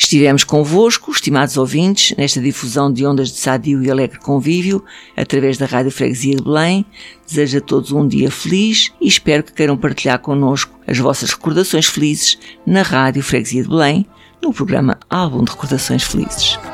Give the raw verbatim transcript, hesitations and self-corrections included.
Estivemos convosco, estimados ouvintes, nesta difusão de ondas de sadio e alegre convívio, através da Rádio Freguesia de Belém. Desejo a todos um dia feliz e espero que queiram partilhar connosco as vossas recordações felizes na Rádio Freguesia de Belém, no programa Álbum de Recordações Felizes.